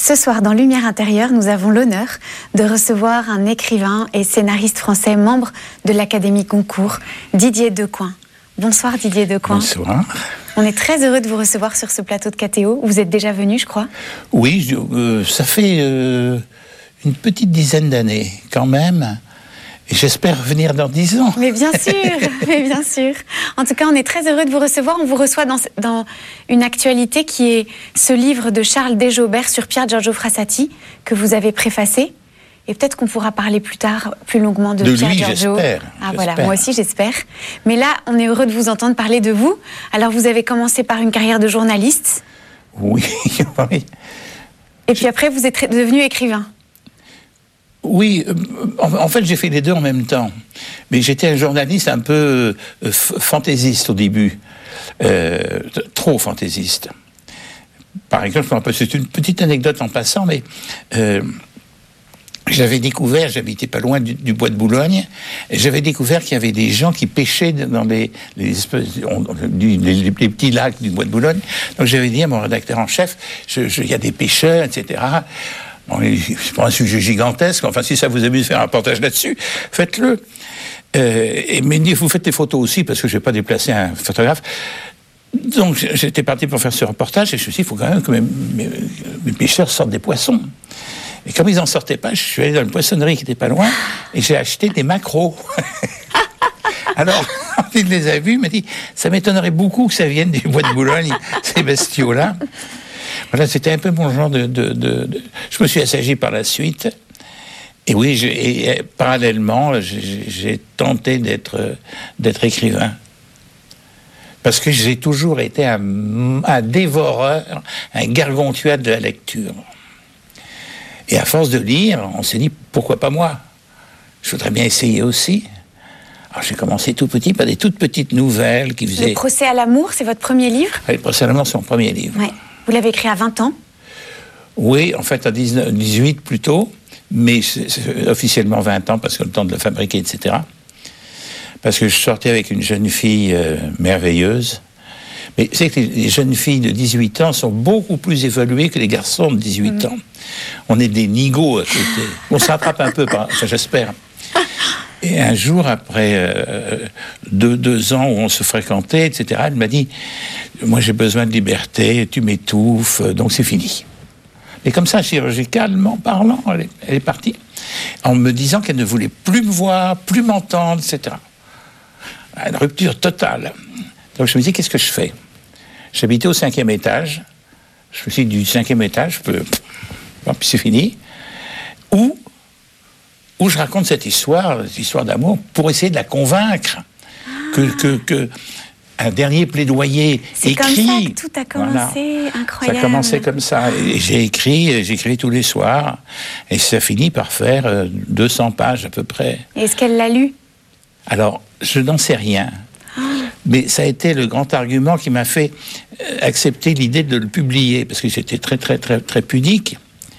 Ce soir, dans Lumière intérieure, nous avons l'honneur de recevoir un écrivain et scénariste français, membre de l'Académie Goncourt, Didier Decoing. Bonsoir Didier Decoing. Bonsoir. On est très heureux de vous recevoir sur ce plateau de KTO. Vous êtes déjà venu, je crois. Oui, ça fait une petite dizaine d'années quand même. Et j'espère revenir dans 10 ans. Mais bien sûr, mais bien sûr. En tout cas, on est très heureux de vous recevoir. On vous reçoit dans une actualité qui est ce livre de Charles Desjaubert sur Pier Giorgio Frassati que vous avez préfacé. Et peut-être qu'on pourra parler plus tard, plus longuement de Pier Giorgio. J'espère. Voilà, moi aussi j'espère. Mais là, on est heureux de vous entendre parler de vous. Alors, vous avez commencé par une carrière de journaliste. Oui, oui. Et puis après, vous êtes devenu écrivain. Oui, en fait, j'ai fait les deux en même temps. Mais j'étais un journaliste un peu fantaisiste au début. Trop fantaisiste. Par exemple, c'est une petite anecdote en passant, mais j'avais découvert, j'habitais pas loin du bois de Boulogne, et j'avais découvert qu'il y avait des gens qui pêchaient dans les petits lacs du bois de Boulogne. Donc j'avais dit à mon rédacteur en chef, il y a des pêcheurs, etc. Bon, c'est pas un sujet gigantesque, enfin si ça vous amuse de faire un reportage là-dessus, faites-le. Et mais vous faites des photos aussi, parce que je vais pas déplacer un photographe. Donc j'étais parti pour faire ce reportage, et je me suis dit, il faut quand même que mes pêcheurs sortent des poissons. Et comme ils n'en sortaient pas, je suis allé dans une poissonnerie qui n'était pas loin, et j'ai acheté des maquereaux. Alors, quand il les a vus, il m'a dit, ça m'étonnerait beaucoup que ça vienne du bois de Boulogne, ces bestiaux-là. Voilà, c'était un peu mon genre Je me suis assagi par la suite. Et oui, parallèlement, j'ai tenté d'être écrivain. Parce que j'ai toujours été un dévoreur, un gargantua de la lecture. Et à force de lire, on s'est dit, pourquoi pas moi ? Je voudrais bien essayer aussi. Alors j'ai commencé tout petit par des toutes petites nouvelles qui faisaient... Le procès à l'amour, c'est votre premier livre ? Le procès à l'amour, c'est mon premier livre. Ouais. Vous l'avez écrit à 20 ans ? Oui, en fait à 18 plutôt, mais c'est officiellement 20 ans parce que le temps de le fabriquer, etc. Parce que je sortais avec une jeune fille merveilleuse. Mais c'est que les jeunes filles de 18 ans sont beaucoup plus évoluées que les garçons de 18 ans. On est des nigauds à côté. On se rattrape un peu, j'espère. Et un jour, après 2 ans où on se fréquentait, etc., elle m'a dit, moi j'ai besoin de liberté, tu m'étouffes, donc c'est fini. Et comme ça, chirurgicalement parlant, elle est partie, en me disant qu'elle ne voulait plus me voir, plus m'entendre, etc. Une rupture totale. Donc je me dis, qu'est-ce que je fais ? J'habitais au 5e étage. Je me suis dit, du 5e étage, puis c'est fini. Où je raconte cette histoire d'amour, pour essayer de la convaincre que un dernier plaidoyer c'est écrit. C'est comme ça que tout a commencé, voilà. Incroyable. Ça a commencé comme ça. Et j'écris tous les soirs, et ça finit par faire 200 pages à peu près. Et est-ce qu'elle l'a lu ? Alors, je n'en sais rien. Mais ça a été le grand argument qui m'a fait accepter l'idée de le publier, parce que j'étais très, très, très, très pudique.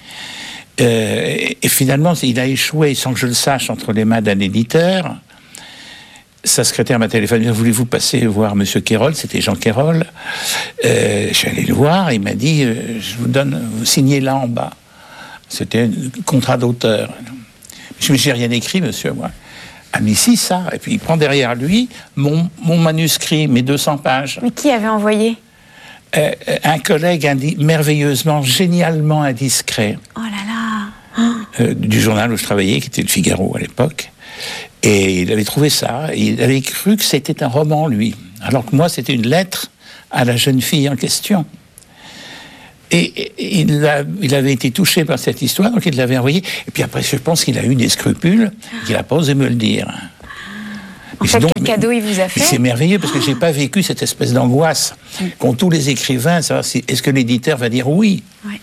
Et finalement, il a échoué, sans que je le sache, entre les mains d'un éditeur. Sa secrétaire m'a téléphoné, voulez-vous passer voir M. Quérol ? C'était Jean Quérol. Je suis allé le voir, il m'a dit, je vous donne, vous signez là en bas. C'était un contrat d'auteur. Je me suis rien écrit, monsieur, moi. Ah mais si, ça. Et puis il prend derrière lui mon manuscrit, mes 200 pages. Mais qui avait envoyé ? Un collègue merveilleusement, génialement indiscret. Oh là là. Du journal où je travaillais, qui était le Figaro à l'époque. Et il avait trouvé ça. Et il avait cru que c'était un roman, lui. Alors que moi, c'était une lettre à la jeune fille en question. Et il avait été touché par cette histoire, donc il l'avait envoyé. Et puis après, je pense qu'il a eu des scrupules, qu'il n'a pas osé me le dire. En fait, quel cadeau il vous a fait ? C'est merveilleux, parce que je n'ai pas vécu cette espèce d'angoisse qu'ont tous les écrivains, savoir est-ce que l'éditeur va dire oui ? Ouais.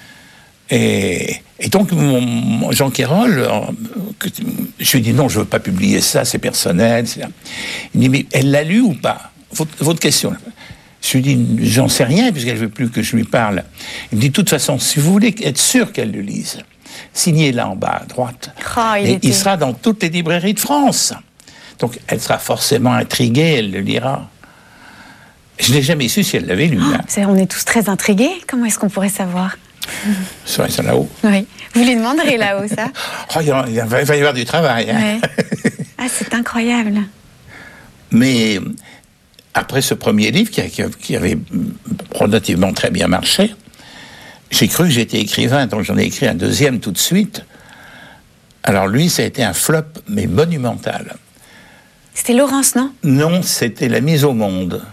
Et donc, Jean Quérol, je lui ai dit non, je ne veux pas publier ça, c'est personnel. Il dit, mais elle l'a lu ou pas ? Votre question. Je lui dis, j'en sais rien, puisqu'elle ne veut plus que je lui parle. Il me dit, de toute façon, si vous voulez être sûr qu'elle le lise, signez là en bas à droite. Il sera dans toutes les librairies de France. Donc, elle sera forcément intriguée, elle le lira. Je n'ai jamais su si elle l'avait lu. On est tous très intrigués. Comment est-ce qu'on pourrait savoir ? Ça là-haut. Oui. Vous lui demanderez là-haut, ça? Oh, il va y avoir du travail. Hein. Ouais. Ah, c'est incroyable. Mais après ce premier livre, qui avait relativement très bien marché, j'ai cru que j'étais écrivain, donc j'en ai écrit un deuxième tout de suite. Alors lui, ça a été un flop, mais monumental. C'était Laurence, non? Non, c'était La mise au monde.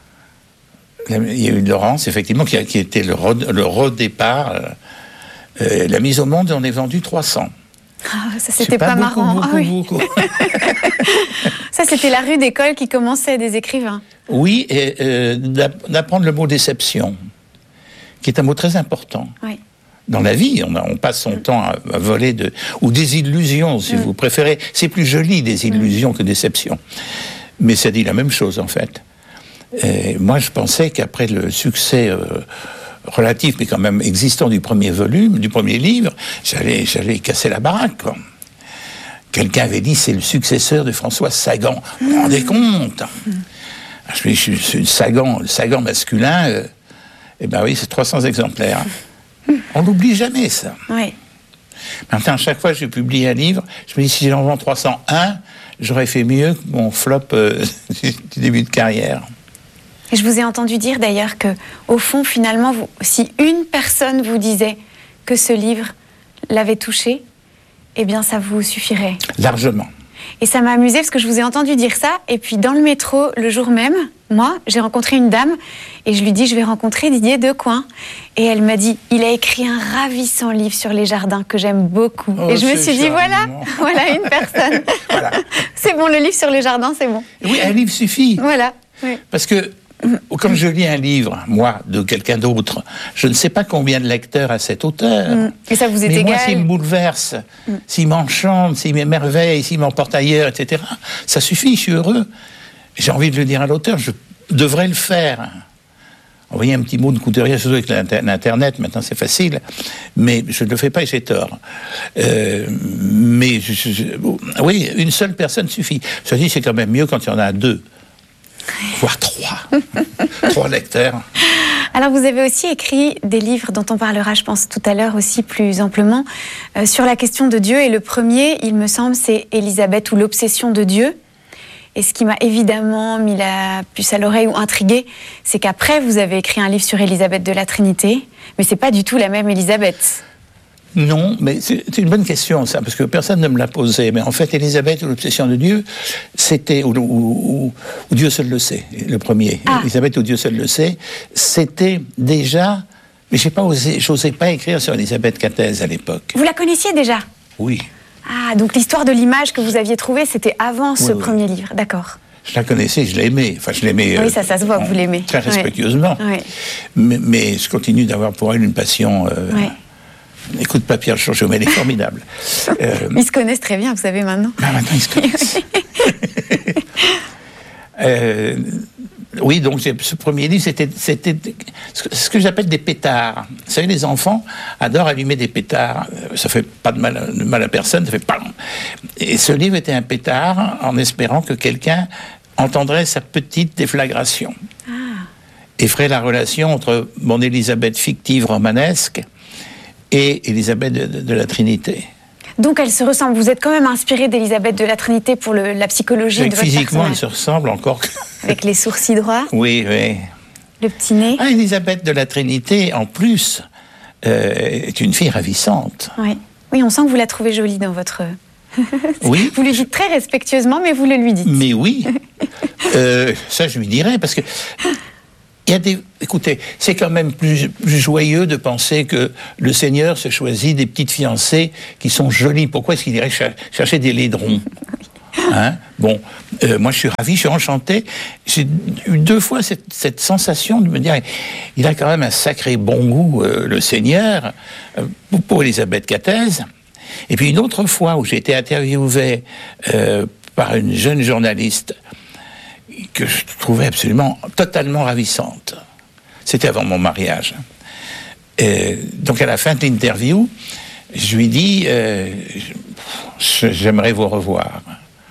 Il y a eu Laurence, effectivement, qui était le redépart. La mise au monde, on est vendu 300. Ah, ça, c'était pas beaucoup, marrant. Beaucoup. Ça, c'était la rue d'école qui commençait des écrivains. Oui, et d'apprendre le mot déception, qui est un mot très important. Oui. Dans la vie, on passe son temps à voler ou des illusions, si vous préférez. C'est plus joli, des illusions, que déception. Mais ça dit la même chose, en fait. Et moi, je pensais qu'après le succès relatif, mais quand même existant du premier volume, du premier livre, j'allais casser la baraque, quoi. Quelqu'un avait dit, c'est le successeur de François Sagan. Vous vous rendez compte? Je suis le Sagan masculin, eh ben oui, c'est 300 exemplaires. On n'oublie jamais ça. Oui. Maintenant, à chaque fois que je publie un livre, je me dis, si j'en vends 301, j'aurais fait mieux que mon flop du début de carrière. Et je vous ai entendu dire d'ailleurs que, au fond, finalement, si une personne vous disait que ce livre l'avait touché, eh bien, ça vous suffirait. Largement. Et ça m'a amusée parce que je vous ai entendu dire ça. Et puis, dans le métro, le jour même, moi, j'ai rencontré une dame et je lui dis, je vais rencontrer Didier Decoing. Et elle m'a dit, il a écrit un ravissant livre sur les jardins que j'aime beaucoup. Et je me suis dit, voilà une personne. Voilà. C'est bon, le livre sur les jardins, c'est bon. Oui, un livre suffit. Voilà. Oui. Parce que quand je lis un livre, moi, de quelqu'un d'autre, je ne sais pas combien de lecteurs a cet auteur. Et ça vous est Mais égal. moi, s'il me bouleverse, s'il m'enchante, s'il m'émerveille, s'il m'emporte ailleurs, etc., ça suffit, je suis heureux. J'ai envie de le dire à l'auteur, je devrais le faire. Envoyer un petit mot de couturier, surtout avec l'Internet, maintenant c'est facile, mais je ne le fais pas et j'ai tort. Mais oui, une seule personne suffit. Ça dit, c'est quand même mieux quand il y en a deux. Voire trois lecteurs. Alors vous avez aussi écrit des livres dont on parlera, je pense, tout à l'heure aussi plus amplement, sur la question de Dieu. Et le premier, il me semble, c'est Élisabeth ou l'obsession de Dieu. Et ce qui m'a évidemment mis la puce à l'oreille ou intriguée, c'est qu'après vous avez écrit un livre sur Élisabeth de la Trinité, mais c'est pas du tout la même Élisabeth. Non, mais c'est une bonne question, ça, parce que personne ne me l'a posé. Mais en fait, Élisabeth ou l'obsession de Dieu, c'était, ou Dieu seul le sait, le premier. Ah. Élisabeth ou Dieu seul le sait, c'était déjà, mais j'osais pas écrire sur Élisabeth Cathèse à l'époque. Vous la connaissiez déjà? Oui. Ah, donc l'histoire de l'image que vous aviez trouvée, c'était avant ce premier livre, d'accord. Je la connaissais, je l'aimais. Enfin, je l'aimais. Oui, ça se voit que vous l'aimez. Très respectueusement. Ouais. Mais je continue d'avoir pour elle une passion. Écoute pas Pierre Chauchot, mais elle est formidable. Ils se connaissent très bien, vous savez, maintenant. Ah, maintenant, ils se connaissent. Oui, donc ce premier livre, c'était ce que j'appelle des pétards. Vous savez, les enfants adorent allumer des pétards. Ça fait pas de mal à personne, ça fait pas. Et ce livre était un pétard en espérant que quelqu'un entendrait sa petite déflagration. Ah. Et ferait la relation entre mon Élisabeth fictive romanesque et Élisabeth de la Trinité. Donc elle se ressemble. Vous êtes quand même inspiré d'Élisabeth de la Trinité pour la psychologie de votre personnage. Physiquement, elle se ressemble encore. Avec les sourcils droits. Oui, oui. Le petit nez. Ah, Élisabeth de la Trinité, en plus, est une fille ravissante. Oui. Oui, on sent que vous la trouvez jolie dans votre... Oui. Vous lui dites très respectueusement, mais vous le lui dites. Mais oui. Ça, je lui dirais, parce que... Écoutez, c'est quand même plus joyeux de penser que le Seigneur se choisit des petites fiancées qui sont jolies. Pourquoi est-ce qu'il irait chercher des laidrons? Hein? Bon, moi je suis ravi, je suis enchanté. J'ai eu 2 fois cette sensation de me dire, il a quand même un sacré bon goût, le Seigneur, pour Élisabeth Cathèse. Et puis une autre fois où j'ai été interviewé par une jeune journaliste que je trouvais absolument, totalement ravissante. C'était avant mon mariage. Donc à la fin de l'interview, je lui dis, j'aimerais vous revoir.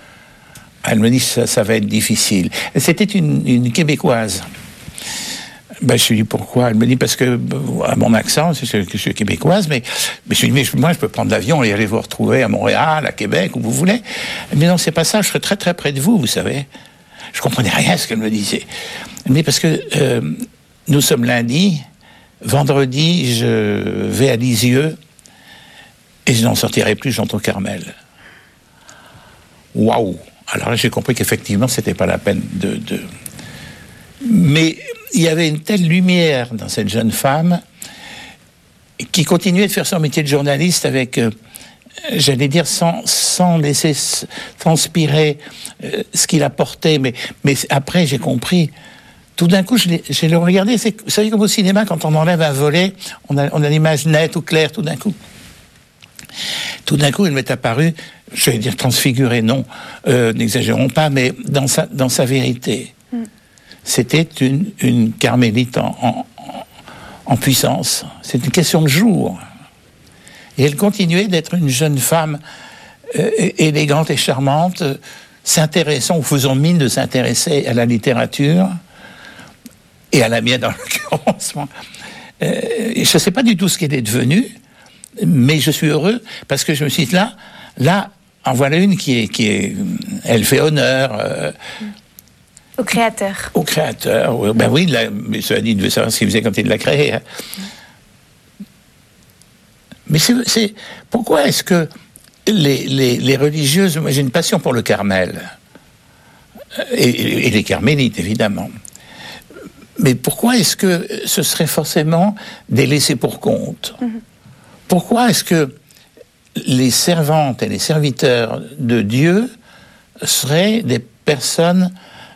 Elle me dit, ça va être difficile. C'était une Québécoise. Ben, je lui dis pourquoi. Elle me dit parce que, à mon accent, je suis québécoise, mais je lui dis, moi, je peux prendre l'avion et aller vous retrouver à Montréal, à Québec, où vous voulez. Elle me dit, non, c'est pas ça, je serai très très près de vous, vous savez. Je comprenais rien à ce qu'elle me disait. Elle me dit, parce que nous sommes lundi, vendredi, je vais à Lisieux, et je n'en sortirai plus, j'entre au Carmel. Waouh! Alors là, j'ai compris qu'effectivement, c'était pas la peine de... Mais il y avait une telle lumière dans cette jeune femme qui continuait de faire son métier de journaliste avec, j'allais dire, sans laisser transpirer ce qu'il apportait. Mais après, j'ai compris. Tout d'un coup, je l'ai regardé. Vous savez, comme au cinéma, quand on enlève un volet, on a l'image nette ou claire tout d'un coup. Tout d'un coup, il m'est apparu, je vais dire transfiguré, non, n'exagérons pas, mais dans sa vérité. C'était une carmélite en puissance. C'est une question de jour. Et elle continuait d'être une jeune femme élégante et charmante, s'intéressant, ou faisant mine de s'intéresser à la littérature, et à la mienne en l'occurrence. Je ne sais pas du tout ce qu'elle est devenue, mais je suis heureux parce que je me suis dit, là, en voilà une qui est elle fait honneur. Au créateur. Au créateur, ben oui, mais cela dit, il devait savoir ce qu'il faisait quand il l'a créé. Hein. Mais pourquoi est-ce que les religieuses, moi j'ai une passion pour le Carmel, et les carmélites évidemment, mais pourquoi est-ce que ce serait forcément des laissés pour compte? Pourquoi est-ce que les servantes et les serviteurs de Dieu seraient des personnes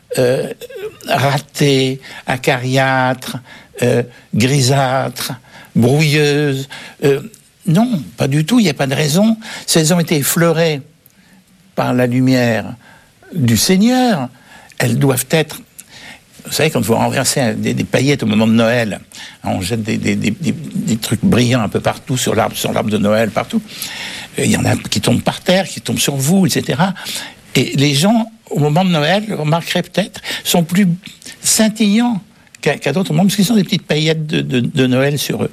ratées, acariâtres, grisâtres, brouilleuses? Non, pas du tout, il n'y a pas de raison. Si elles ont été effleurées par la lumière du Seigneur, elles doivent être... Vous savez, quand vous renversez des paillettes au moment de Noël, on jette des trucs brillants un peu partout, sur l'arbre de Noël, partout. Il y en a qui tombent par terre, qui tombent sur vous, etc. Et les gens, au moment de Noël, vous remarquerez peut-être, sont plus scintillants qu'à d'autres moments, parce qu'ils ont des petites paillettes de Noël sur eux.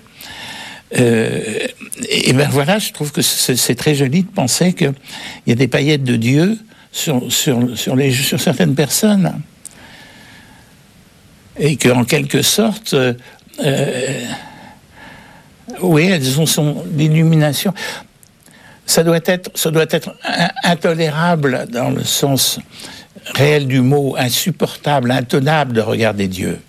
Et ben voilà, je trouve que c'est très joli de penser qu'il y a des paillettes de Dieu sur certaines personnes. Et qu'en quelque sorte, oui, elles ont l'illumination. Ça doit être intolérable dans le sens réel du mot, insupportable, intenable de regarder Dieu.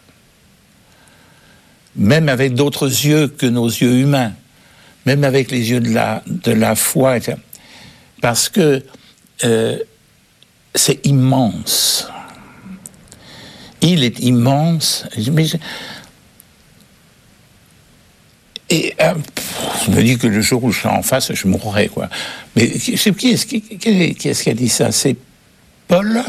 Même avec d'autres yeux que nos yeux humains, même avec les yeux de la foi, etc. Parce que c'est immense. Il est immense. Et je me dis que le jour où je serai en face, je mourrai, quoi. Mais qui est-ce qui a dit ça? C'est Paul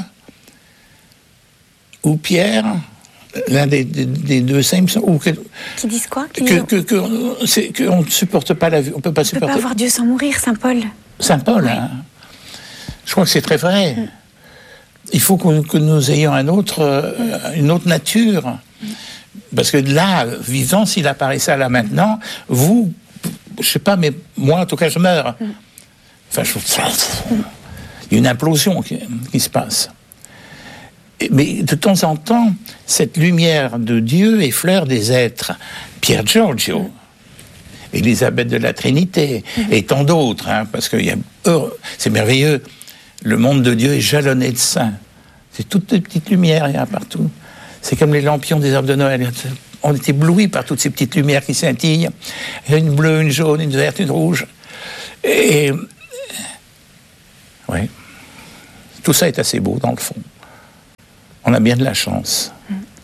ou Pierre? L'un des deux saints, ou qui disent quoi? Qu'on ne supporte pas la vie. On ne peut pas supporter. On ne peut pas avoir Dieu sans mourir, Saint Paul. Saint Paul, oui. Hein. Je crois que c'est très vrai. Il faut que nous ayons une autre nature. Parce que là, vivant, s'il apparaissait là maintenant, vous, je ne sais pas, mais moi, en tout cas, je meurs. Enfin, il y a une implosion qui se passe. Mais de temps en temps, cette lumière de Dieu effleure des êtres. Pier Giorgio, Élisabeth de la Trinité, et tant d'autres, hein, parce que c'est merveilleux. Le monde de Dieu est jalonné de saints. C'est toutes des petites lumières, il y en a partout. C'est comme les lampions des arbres de Noël. On est éblouis par toutes ces petites lumières qui scintillent. Il y a une bleue, une jaune, une verte, une rouge. Et oui, tout ça est assez beau dans le fond. On a bien de la chance.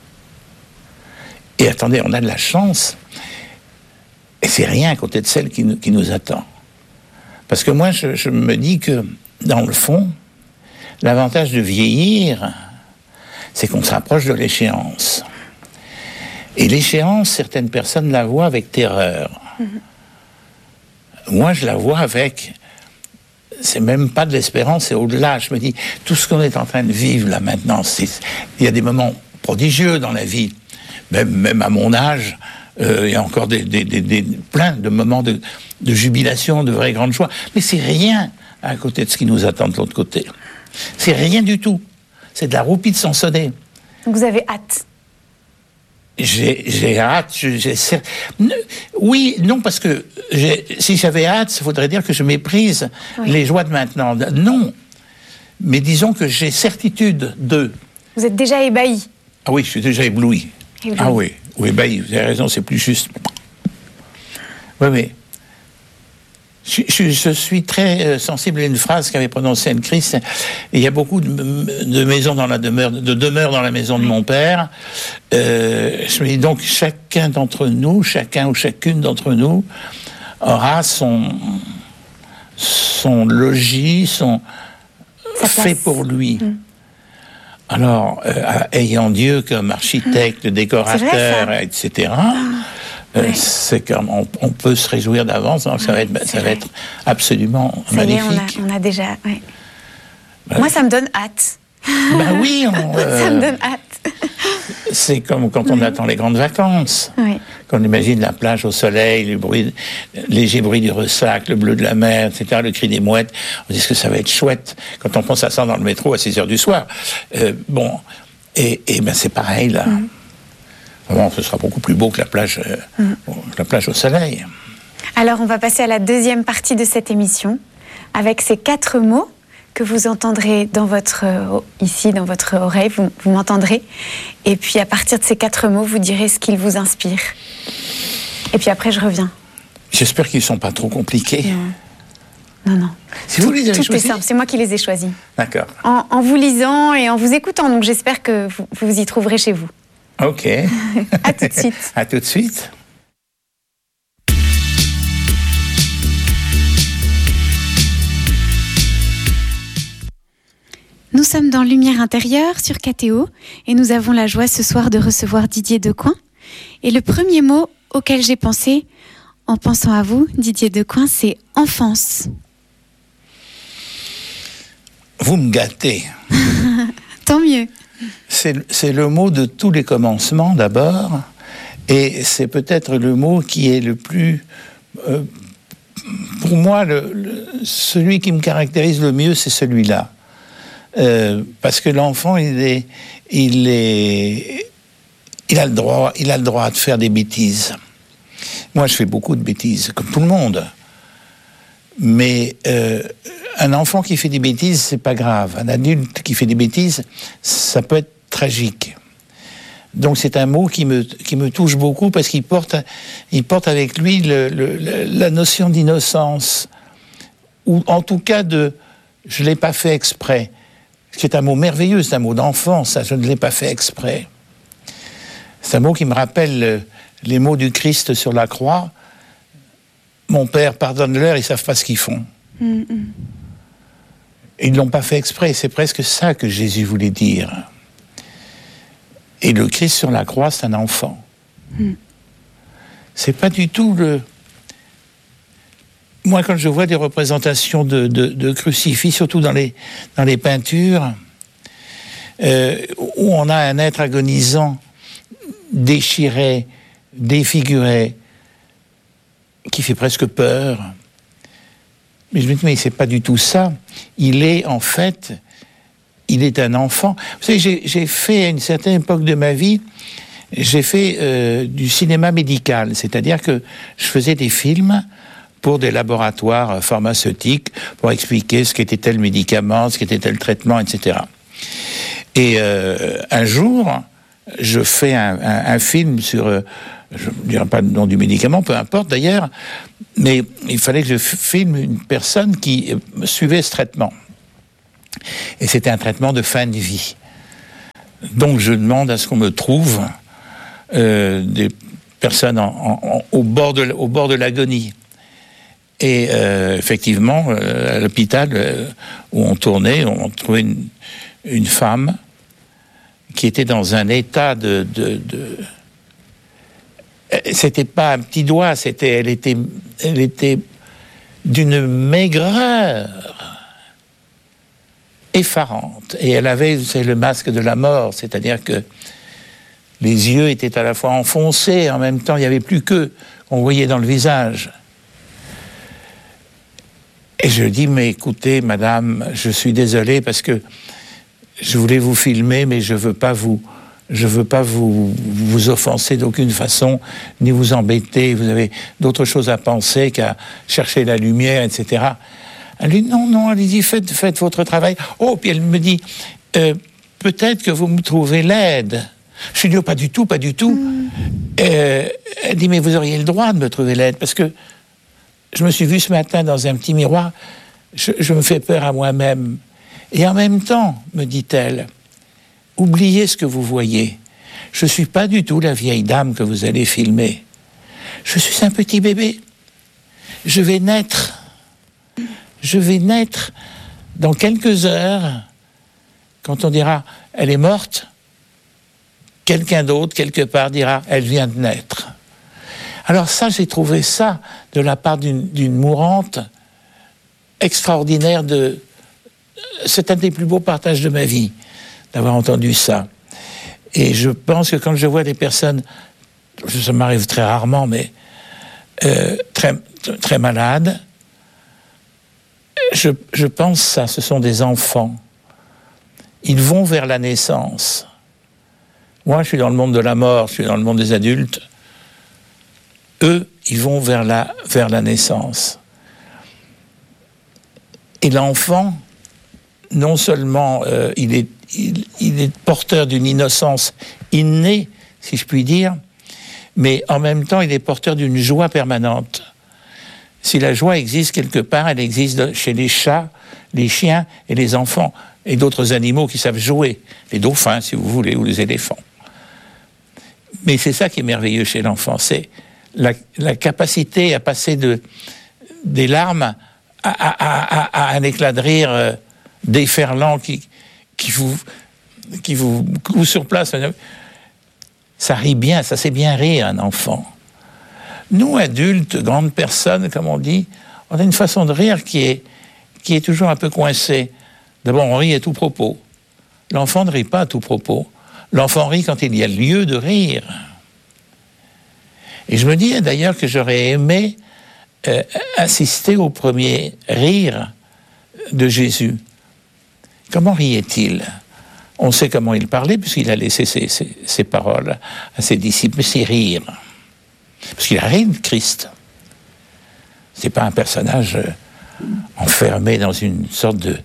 Et attendez, on a de la chance, et c'est rien à côté de celle qui nous attend. Parce que moi, je me dis que, dans le fond, l'avantage de vieillir, c'est qu'on se rapproche de l'échéance. Et l'échéance, certaines personnes la voient avec terreur. Moi, je la vois avec... C'est même pas de l'espérance, c'est au-delà. Je me dis, tout ce qu'on est en train de vivre là maintenant, il y a des moments prodigieux dans la vie, même à mon âge, il y a encore plein de moments de jubilation, de vraie grande joie. Mais c'est rien à côté de ce qui nous attend de l'autre côté. C'est rien du tout. C'est de la roupie de Sansonnet. Donc vous avez hâte? J'ai hâte. Oui, non, parce que si j'avais hâte, ça voudrait dire que je méprise les joies de maintenant. Non. Mais disons que j'ai certitude de... Vous êtes déjà ébahi? Ah oui, je suis déjà ébloui. Ah oui, ébahi, vous avez raison, c'est plus juste. Oui, oui. Je suis très sensible à une phrase qu'avait prononcée Anne-Christ. Il y a beaucoup de maisons dans la demeure, de demeures dans la maison de mon père. Je me dis donc, chacun d'entre nous, chacun ou chacune d'entre nous, aura son logis, fait pour lui. Alors, ayant Dieu comme architecte, décorateur, etc., c'est comme on peut se réjouir d'avance, donc ça va être absolument magnifique. On a déjà. Ouais. Moi, ça me donne hâte. Ben oui, ça me donne hâte. C'est comme quand on attend les grandes vacances. Oui. Quand on imagine la plage au soleil, le léger bruit du ressac, le bleu de la mer, etc., le cri des mouettes, on dit que ça va être chouette. Quand on pense à ça dans le métro à 6h du soir. Et ben c'est pareil là. Bon, ce sera beaucoup plus beau que la plage au soleil. Alors, on va passer à la deuxième partie de cette émission, avec ces 4 mots que vous entendrez ici, dans votre oreille, vous m'entendrez. Et puis, à partir de ces 4 mots, vous direz ce qu'ils vous inspirent. Et puis après, je reviens. J'espère qu'ils ne sont pas trop compliqués. Non. Si vous les avez tout choisis. est simple, c'est moi qui les ai choisis. D'accord. En vous lisant et en vous écoutant, donc j'espère que vous y trouverez chez vous. Ok. À tout de suite. À tout de suite. Nous sommes dans Lumière intérieure sur KTO et nous avons la joie ce soir de recevoir Didier Decoing. Et le premier mot auquel j'ai pensé en pensant à vous, Didier Decoing, c'est enfance. Vous me gâtez. Tant mieux. C'est le mot de tous les commencements d'abord, et c'est peut-être le mot qui est le plus, pour moi, celui qui me caractérise le mieux, c'est celui-là, parce que l'enfant, il a le droit de faire des bêtises. Moi, je fais beaucoup de bêtises, comme tout le monde. Mais un enfant qui fait des bêtises, c'est pas grave. Un adulte qui fait des bêtises, ça peut être tragique. Donc c'est un mot qui me touche beaucoup parce qu'il porte avec lui la notion d'innocence, ou en tout cas je l'ai pas fait exprès. C'est un mot merveilleux, c'est un mot d'enfant, ça, je ne l'ai pas fait exprès. C'est un mot qui me rappelle les mots du Christ sur la croix. Mon Père, pardonne-leur, ils savent pas ce qu'ils font. Ils l'ont pas fait exprès, c'est presque ça que Jésus voulait dire. Et le Christ sur la croix, c'est un enfant. C'est pas du tout Moi, quand je vois des représentations de crucifix, surtout dans les peintures, où on a un être agonisant, déchiré, défiguré, qui fait presque peur. Mais je me dis, mais c'est pas du tout ça. Il est un enfant. Vous savez, j'ai fait, à une certaine époque de ma vie, j'ai fait du cinéma médical. C'est-à-dire que je faisais des films pour des laboratoires pharmaceutiques, pour expliquer ce qu'était tel médicament, ce qu'était tel traitement, etc. Et un jour, je fais un film sur... je ne dirai pas le nom du médicament, peu importe d'ailleurs, mais il fallait que je filme une personne qui suivait ce traitement. Et c'était un traitement de fin de vie. Donc je demande à ce qu'on me trouve des personnes au bord de l'agonie. Et effectivement, à l'hôpital où on tournait, on trouvait une femme qui était dans un état c'était pas un petit doigt, elle était d'une maigreur effarante. Et elle avait, le masque de la mort, c'est-à-dire que Les yeux étaient à la fois enfoncés et en même temps, il n'y avait plus qu'eux qu'on voyait dans le visage. Et je dis, mais écoutez, madame, je suis désolé parce que je voulais vous filmer, mais je veux pas vous offenser d'aucune façon, ni vous embêter. Vous avez d'autres choses à penser qu'à chercher la lumière, etc. Elle dit, non, allez-y, faites votre travail. Oh, puis elle me dit, peut-être que vous me trouvez laide. Je lui dis, oh, pas du tout. Elle dit, mais vous auriez le droit de me trouver laide, parce que je me suis vu ce matin dans un petit miroir, je me fais peur à moi-même. Et en même temps, me dit-elle, oubliez ce que vous voyez. Je ne suis pas du tout la vieille dame que vous allez filmer. Je suis un petit bébé. Je vais naître dans quelques heures. Quand on dira, elle est morte, quelqu'un d'autre, quelque part, dira, elle vient de naître. Alors ça, j'ai trouvé ça, de la part d'une mourante, extraordinaire. C'est un des plus beaux partages de ma vie, d'avoir entendu ça. Et je pense que quand je vois des personnes, ça m'arrive très rarement, mais très, très malades, je pense ça, ce sont des enfants. Ils vont vers la naissance. Moi, je suis dans le monde de la mort, je suis dans le monde des adultes. Eux, ils vont vers la naissance. Et l'enfant, non seulement il est porteur d'une innocence innée, si je puis dire, mais en même temps, il est porteur d'une joie permanente. Si la joie existe quelque part, elle existe chez les chats, les chiens et les enfants, et d'autres animaux qui savent jouer, les dauphins, si vous voulez, ou les éléphants. Mais c'est ça qui est merveilleux chez l'enfant, c'est la capacité à passer des larmes à un éclat de rire déferlant qui vous cloue sur place. Ça rit bien, ça sait bien rire, un enfant. Nous, adultes, grandes personnes, comme on dit, on a une façon de rire qui est toujours un peu coincée. D'abord, on rit à tout propos. L'enfant ne rit pas à tout propos. L'enfant rit quand il y a lieu de rire. Et je me dis d'ailleurs que j'aurais aimé assister au premier rire de Jésus. Comment riait-il ? On sait comment il parlait, puisqu'il a laissé ses paroles à ses disciples, mais c'est rire. Parce qu'il a ri de Christ. C'est pas un personnage enfermé dans une sorte de...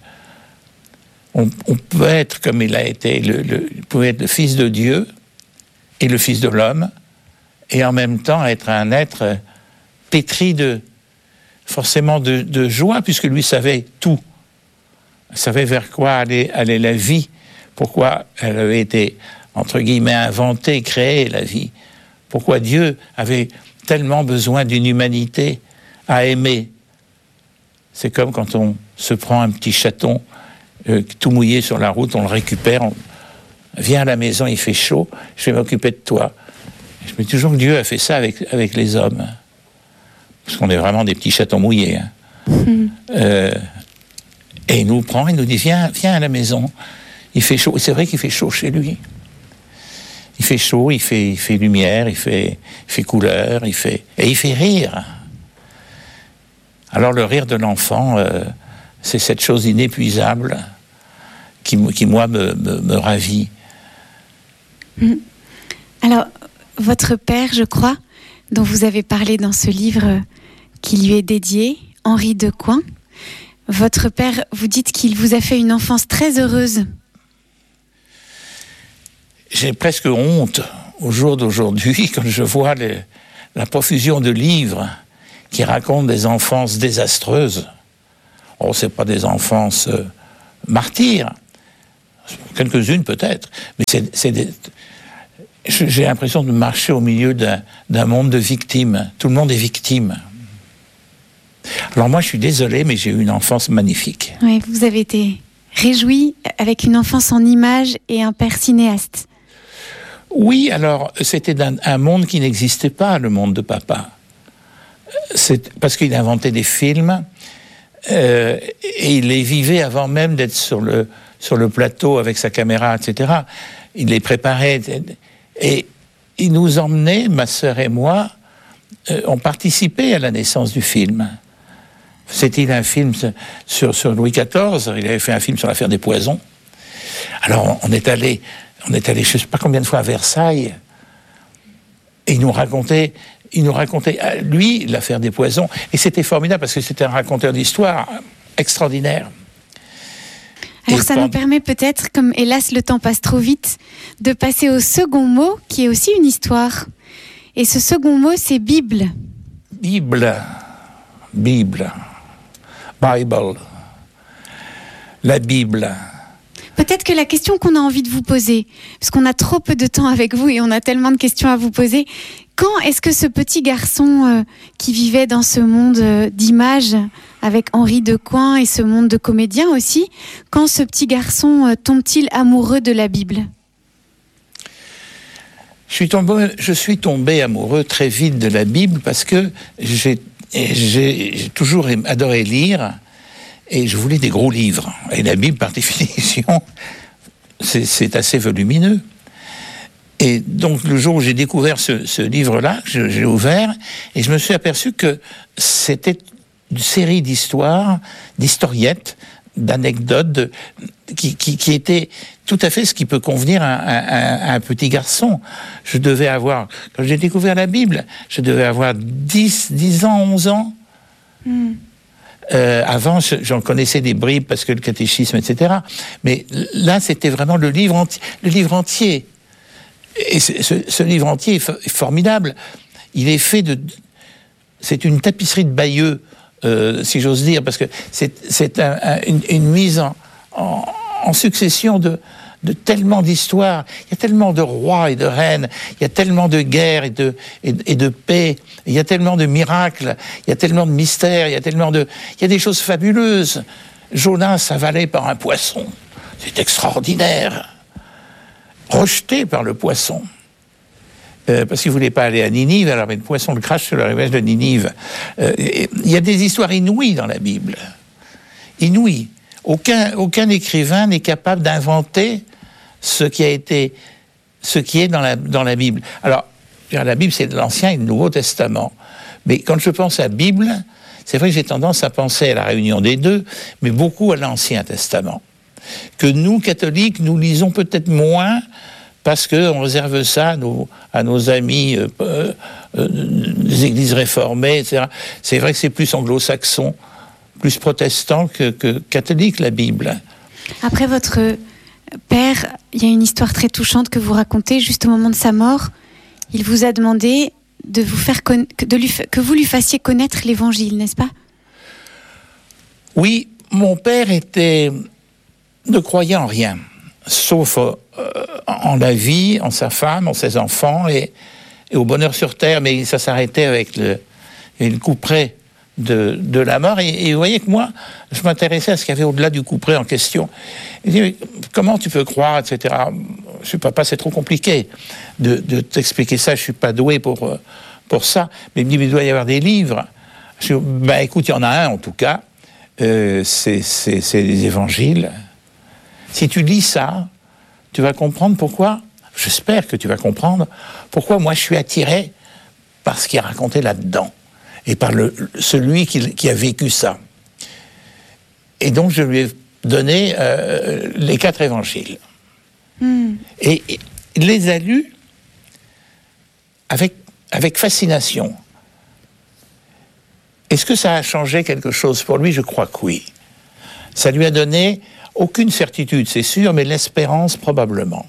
On peut être, comme il a été, il pouvait être le Fils de Dieu et le Fils de l'homme, et en même temps être un être pétri forcément de joie, puisque lui savait tout. Il savait vers quoi allait la vie, pourquoi elle avait été, entre guillemets, inventée, créée, la vie. Pourquoi Dieu avait tellement besoin d'une humanité à aimer. C'est comme quand on se prend un petit chaton tout mouillé sur la route, on le récupère, on vient à la maison, il fait chaud, je vais m'occuper de toi. Je me dis toujours que Dieu a fait ça avec les hommes. Parce qu'on est vraiment des petits chatons mouillés. Et il nous prend, il nous dit, viens à la maison. Il fait chaud. Et c'est vrai qu'il fait chaud chez lui. Il fait chaud, il fait lumière, il fait couleur, et il fait rire. Alors le rire de l'enfant, c'est cette chose inépuisable qui moi, me ravit. Alors, votre père, je crois, dont vous avez parlé dans ce livre qui lui est dédié, Henri Decoing, votre père, vous dites qu'il vous a fait une enfance très heureuse. J'ai presque honte au jour d'aujourd'hui quand je vois la profusion de livres qui racontent des enfances désastreuses. Oh, c'est pas des enfances martyrs, quelques-unes peut-être, mais j'ai l'impression de marcher au milieu d'un monde de victimes. Tout le monde est victime. Alors moi, je suis désolé, mais j'ai eu une enfance magnifique. Oui, vous avez été réjoui avec une enfance en images et un père cinéaste. Oui, alors c'était un monde qui n'existait pas, le monde de papa. C'est parce qu'il inventait des films et il les vivait avant même d'être sur le plateau avec sa caméra, etc. Il les préparait. Et il nous emmenait, ma sœur et moi, on participait à la naissance du film. C'était un film sur Louis XIV, il avait fait un film sur l'affaire des poisons. Alors on est allé je ne sais pas combien de fois à Versailles, et il nous racontait lui l'affaire des poisons, et c'était formidable parce que c'était un raconteur d'histoire extraordinaire. Alors ça nous permet peut-être, comme hélas le temps passe trop vite, de passer au second mot qui est aussi une histoire. Et ce second mot, c'est Bible. Bible. La Bible. Peut-être que la question qu'on a envie de vous poser, parce qu'on a trop peu de temps avec vous et on a tellement de questions à vous poser, quand est-ce que ce petit garçon qui vivait dans ce monde d'images avec Henri Decoing et ce monde de comédiens aussi, quand ce petit garçon tombe-t-il amoureux de la Bible ? Je suis tombé amoureux très vite de la Bible parce que j'ai toujours adoré lire et je voulais des gros livres. Et la Bible, par définition, c'est assez volumineux. Et donc, le jour où j'ai découvert ce livre-là, j'ai ouvert et je me suis aperçu que c'était une série d'histoires, d'historiettes, d'anecdotes qui étaient tout à fait ce qui peut convenir à un petit garçon. Quand j'ai découvert la Bible, je devais avoir 10 ans, 11 ans. Avant, j'en connaissais des bribes parce que le catéchisme, etc. Mais là, c'était vraiment le livre entier. Et ce livre entier est formidable. Il est fait c'est une tapisserie de Bayeux, si j'ose dire, parce que c'est une mise en succession de tellement d'histoires. Il y a tellement de rois et de reines, il y a tellement de guerres et de paix, il y a tellement de miracles, il y a tellement de mystères, il y a des choses fabuleuses. Jonas avalé par un poisson, c'est extraordinaire. Rejeté par le poisson. Parce qu'il ne voulait pas aller à Ninive, alors le poisson le crache sur la rivière de Ninive. Il y a des histoires inouïes dans la Bible. Inouïes. Aucun écrivain n'est capable d'inventer ce qui est dans la Bible. Alors, la Bible, c'est l'Ancien et le Nouveau Testament. Mais quand je pense à la Bible, c'est vrai que j'ai tendance à penser à la réunion des deux, mais beaucoup à l'Ancien Testament. Que nous, catholiques, nous lisons peut-être moins parce qu'on réserve ça à nos amis des églises réformées, etc. C'est vrai que c'est plus anglo-saxon, plus protestant que catholique, la Bible. Après votre père, il y a une histoire très touchante que vous racontez. Juste au moment de sa mort, il vous a demandé de vous faire que vous lui fassiez connaître l'Évangile, n'est-ce pas ? Oui, mon père ne croyait en rien, sauf en la vie, en sa femme, en ses enfants et au bonheur sur terre, mais ça s'arrêtait avec le couperet de la mort. Et vous voyez que moi, je m'intéressais à ce qu'il y avait au-delà du couperet en question. Il dit, comment tu peux croire, etc. Je suis papa, c'est trop compliqué de t'expliquer ça, je suis pas doué pour ça. Mais il me dit, mais il doit y avoir des livres. Je dis, écoute, il y en a un en tout cas, c'est les évangiles. Si tu lis ça, tu vas comprendre pourquoi, j'espère que tu vas comprendre, pourquoi moi je suis attiré par ce qui est raconté là-dedans, et par celui qui a vécu ça. Et donc je lui ai donné les 4 évangiles. Et il les a lus avec fascination. Est-ce que ça a changé quelque chose pour lui ? Je crois que oui. Ça lui a donné aucune certitude, c'est sûr, mais l'espérance probablement.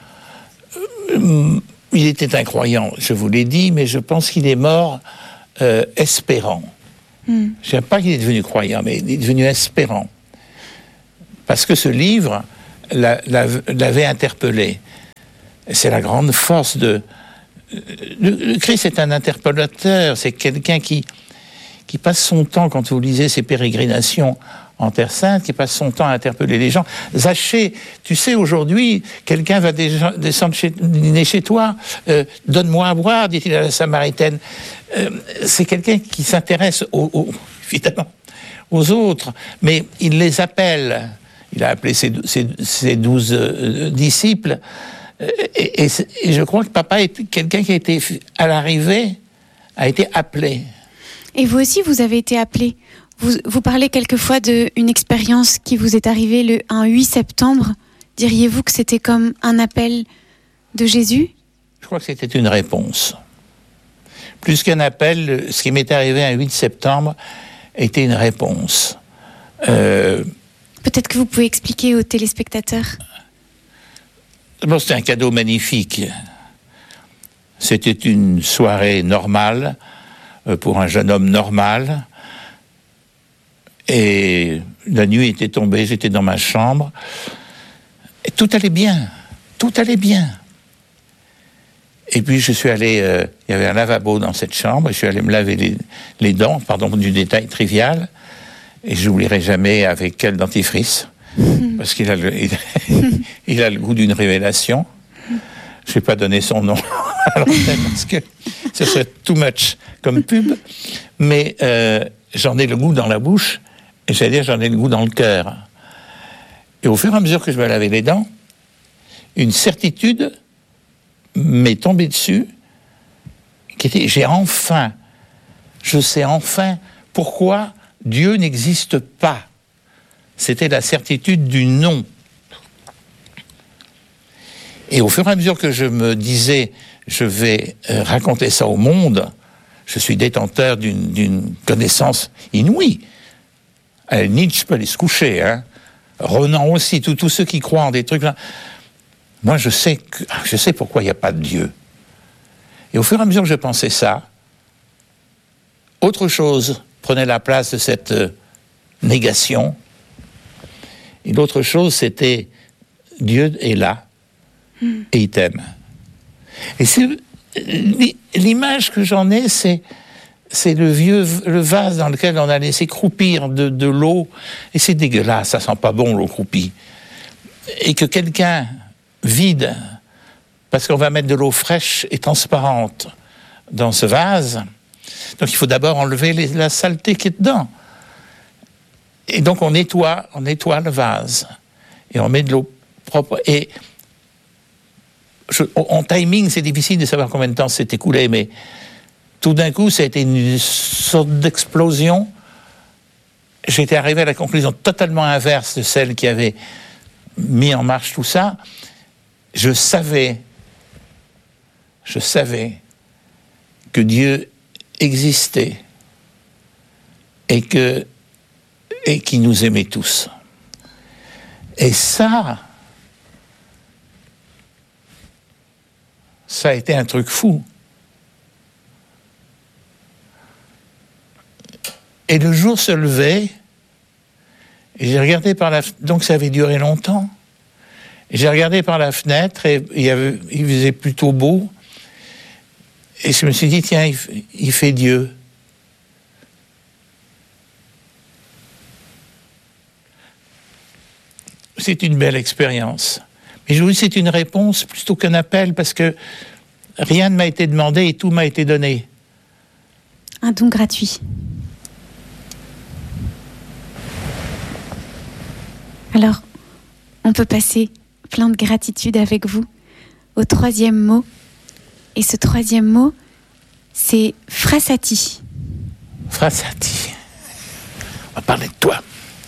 Il était incroyant, je vous l'ai dit, mais je pense qu'il est mort espérant. Je ne sais pas qu'il est devenu croyant, mais il est devenu espérant. Parce que ce livre l'avait interpellé. C'est la grande force le Christ est un interpellateur, c'est quelqu'un qui passe son temps, quand vous lisez ses pérégrinations en Terre Sainte, qui passe son temps à interpeller les gens. Zaché, tu sais, aujourd'hui, quelqu'un va descendre dîner chez toi, donne-moi à boire, dit-il à la Samaritaine. C'est quelqu'un qui s'intéresse évidemment aux autres, mais il les appelle. Il a appelé ses 12 disciples. Et je crois que papa est quelqu'un qui a été, à l'arrivée, a été appelé. Et vous aussi, vous avez été appelé. Vous parlez quelquefois d'une expérience qui vous est arrivée un 8 septembre. Diriez-vous que c'était comme un appel de Jésus ? Je crois que c'était une réponse. Plus qu'un appel, ce qui m'est arrivé un 8 septembre était une réponse. Peut-être que vous pouvez expliquer aux téléspectateurs. D'abord, c'était un cadeau magnifique. C'était une soirée normale pour un jeune homme normal. Et la nuit était tombée, j'étais dans ma chambre. Et tout allait bien. Tout allait bien. Et puis je suis allé, il y avait un lavabo dans cette chambre, je suis allé me laver les dents, pardon du détail trivial, et je n'oublierai jamais avec quel dentifrice, parce qu'il a il a le goût d'une révélation. Je ne vais pas donner son nom à l'antenne, parce que ce serait too much comme pub, mais j'en ai le goût dans la bouche, et j'allais dire j'en ai le goût dans le cœur. Et au fur et à mesure que je me lavais les dents, une certitude m'est tombé dessus, je sais enfin pourquoi Dieu n'existe pas. C'était la certitude du non. Et au fur et à mesure que je me disais, je vais raconter ça au monde, je suis détenteur d'une connaissance inouïe. Nietzsche peut aller se coucher, hein. Renan aussi, tous ceux qui croient en des trucs là. Moi, je sais pourquoi il n'y a pas de Dieu. Et au fur et à mesure que je pensais ça, autre chose prenait la place de cette négation. Et l'autre chose, c'était Dieu est là et il t'aime. Et l'image que j'en ai, c'est le vase dans lequel on a laissé croupir de l'eau. Et c'est dégueulasse, ça sent pas bon l'eau croupie. Et que quelqu'un vide, parce qu'on va mettre de l'eau fraîche et transparente dans ce vase. Donc il faut d'abord enlever la saleté qui est dedans. Et donc on nettoie le vase. Et on met de l'eau propre. Et en timing, c'est difficile de savoir combien de temps s'est écoulé, mais tout d'un coup, ça a été une sorte d'explosion. J'étais arrivé à la conclusion totalement inverse de celle qui avait mis en marche tout ça. Je savais que Dieu existait et qu'il nous aimait tous. Et ça a été un truc fou. Et le jour se levait, et j'ai regardé par la fenêtre, donc ça avait duré longtemps. Et j'ai regardé par la fenêtre et il faisait plutôt beau. Et je me suis dit, tiens, il fait Dieu. C'est une belle expérience. Mais je vous dis, c'est une réponse plutôt qu'un appel, parce que rien ne m'a été demandé et tout m'a été donné. Un don gratuit. Alors, on peut passer plein de gratitude avec vous au troisième mot. Et ce troisième mot, c'est Frassati. Frassati. On va parler de toi.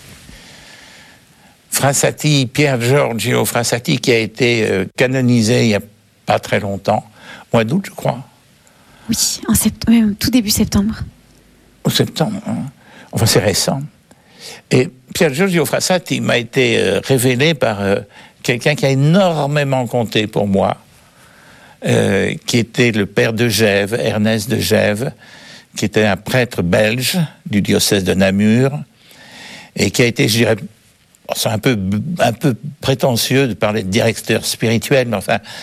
Frassati, Pier Giorgio Frassati, qui a été canonisé il n'y a pas très longtemps, mois d'août, je crois. Oui, même tout début septembre. Au septembre, hein. Enfin, c'est récent. Et Pier Giorgio Frassati m'a été révélé par quelqu'un qui a énormément compté pour moi, qui était le père de Gève, Ernest de Gève, qui était un prêtre belge du diocèse de Namur, et qui a été, je dirais, c'est un peu prétentieux de parler de directeur spirituel, mais enfin,